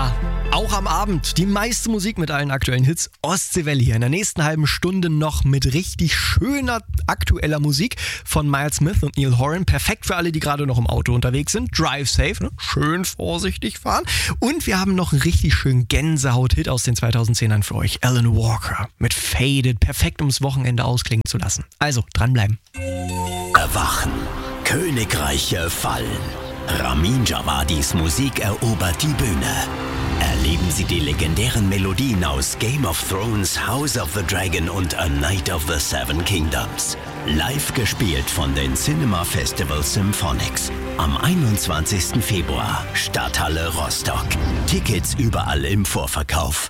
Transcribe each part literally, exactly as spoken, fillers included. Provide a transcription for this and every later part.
Ja, auch am Abend die meiste Musik mit allen aktuellen Hits. Ostseewelle hier in der nächsten halben Stunde noch mit richtig schöner aktueller Musik von Miles Smith und Neil Horan. Perfekt für alle, die gerade noch im Auto unterwegs sind. Drive safe, ne? Schön vorsichtig fahren. Und wir haben noch einen richtig schönen Gänsehaut-Hit aus den zweitausendzehnern für euch. Alan Walker mit Faded. Perfekt, ums Wochenende ausklingen zu lassen. Also, dranbleiben. Erwachen. Königreiche fallen. Ramin Djawadis Musik erobert die Bühne. Erleben Sie die legendären Melodien aus Game of Thrones, House of the Dragon und A Night of the Seven Kingdoms. Live gespielt von den Cinema Festival Symphonics. Am einundzwanzigsten Februar, Stadthalle Rostock. Tickets überall im Vorverkauf.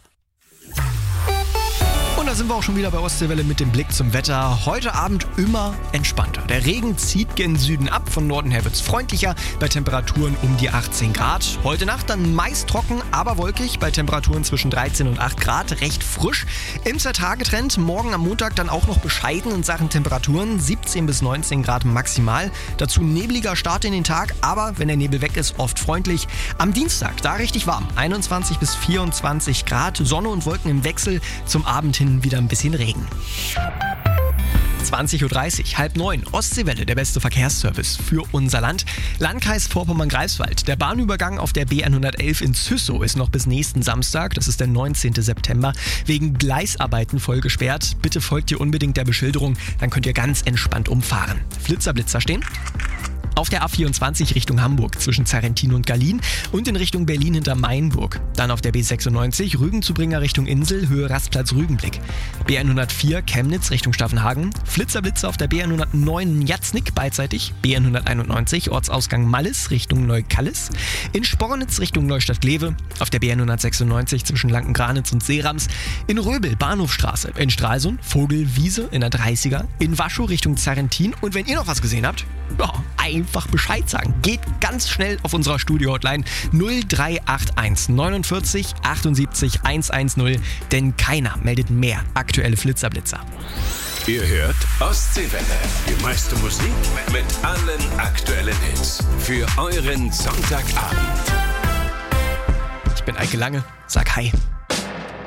Und da sind wir auch schon wieder bei Ostseewelle mit dem Blick zum Wetter. Heute Abend immer entspannter. Der Regen zieht gen Süden ab, von Norden her wird es freundlicher, bei Temperaturen um die achtzehn Grad. Heute Nacht dann meist trocken, aber wolkig, bei Temperaturen zwischen dreizehn und acht Grad, recht frisch. Im Zwei-Tage-Trend morgen am Montag dann auch noch bescheiden in Sachen Temperaturen, siebzehn bis neunzehn Grad maximal. Dazu nebliger Start in den Tag, aber wenn der Nebel weg ist, oft freundlich. Am Dienstag, da richtig warm, einundzwanzig bis vierundzwanzig Grad, Sonne und Wolken im Wechsel, zum Abend hin wieder ein bisschen Regen. zwanzig Uhr dreißig, halb neun, Ostseewelle, der beste Verkehrsservice für unser Land. Landkreis Vorpommern-Greifswald. Der Bahnübergang auf der B hundertelf in Züssow ist noch bis nächsten Samstag, das ist der neunzehnten September, wegen Gleisarbeiten voll gesperrt. Bitte folgt ihr unbedingt der Beschilderung, dann könnt ihr ganz entspannt umfahren. Flitzer, Blitzer stehen. Auf der A vierundzwanzig Richtung Hamburg zwischen Zarrentin und Gallien und in Richtung Berlin hinter Mainburg. Dann auf der B sechsundneunzig Rügenzubringer Richtung Insel, Höhe Rastplatz Rügenblick. B hundertvier Chemnitz Richtung Staffenhagen. Flitzerblitzer auf der B hundertneun Jatznick beidseitig. B hunderteinundneunzig Ortsausgang Mallis Richtung Neukallis. In Spornitz Richtung Neustadt-Glewe. Auf der B hundertsechsundneunzig zwischen Lankengranitz und Seerams. In Röbel Bahnhofstraße. In Stralsund Vogelwiese in der dreißiger. In Waschow Richtung Zarrentin. Und wenn ihr noch was gesehen habt, ja, einfach Bescheid sagen. Geht ganz schnell auf unserer Studio-Hotline null drei acht eins neunundvierzig achtundsiebzig hundertzehn, denn keiner meldet mehr aktuelle Flitzerblitzer. Ihr hört Ostseewelle, die meiste Musik mit allen aktuellen Hits für euren Sonntagabend. Ich bin Eike Lange, sag Hi.